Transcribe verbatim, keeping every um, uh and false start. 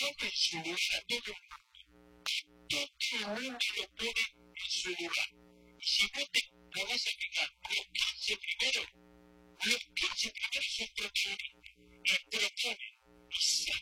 todo en su lugar, todo el mundo. Todo el mundo lo pone en su lugar. Y si vos te pones a fijar, los quince primeros, los quince primeros son protagonistas. Y proponen y se